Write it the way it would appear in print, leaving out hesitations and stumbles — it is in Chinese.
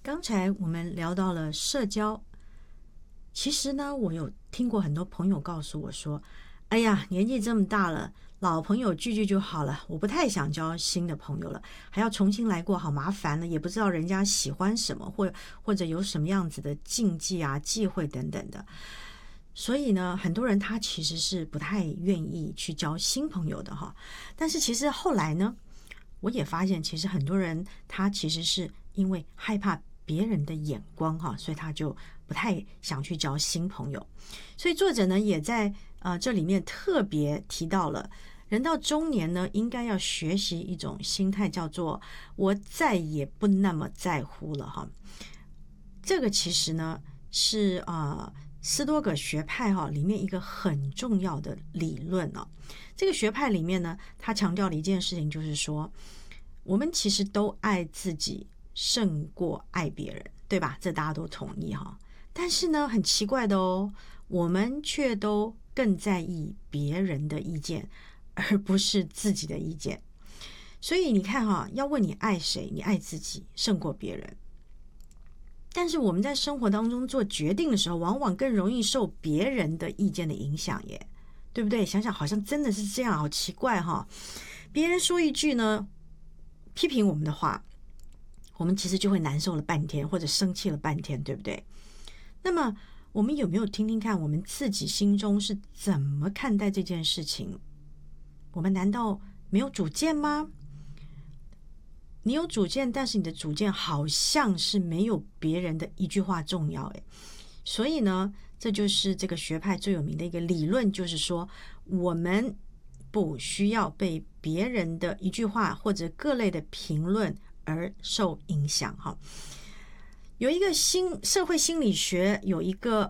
刚才我们聊到了社交，其实呢，我有听过很多朋友告诉我说：“哎呀，年纪这么大了，老朋友聚聚就好了，我不太想交新的朋友了，还要重新来过，好麻烦了，也不知道人家喜欢什么，或者有什么样子的禁忌啊、忌讳等等的。”所以呢，很多人他其实是不太愿意去交新朋友的哈。但是其实后来呢，我也发现，其实很多人他其实是因为害怕别人的眼光哈，所以他就不太想去交新朋友。所以作者呢也在这里面特别提到了，人到中年呢，应该要学习一种心态，叫做我再也不那么在乎了哈。这个其实呢是斯多葛学派里面一个很重要的理论哦。这个学派里面呢，他强调的一件事情就是说，我们其实都爱自己胜过爱别人，对吧？这大家都同意哈。但是呢，很奇怪的哦，我们却都更在意别人的意见，而不是自己的意见。所以你看哈，要问你爱谁，你爱自己胜过别人。但是我们在生活当中做决定的时候，往往更容易受别人的意见的影响耶，对不对？想想好像真的是这样，好奇怪哈。别人说一句呢，批评我们的话，我们其实就会难受了半天，或者生气了半天，对不对？那么我们有没有听听看，我们自己心中是怎么看待这件事情？我们难道没有主见吗？你有主见，但是你的主见好像是没有别人的一句话重要诶。所以呢，这就是这个学派最有名的一个理论，就是说我们不需要被别人的一句话或者各类的评论而受影响哈。有一个社会心理学有一个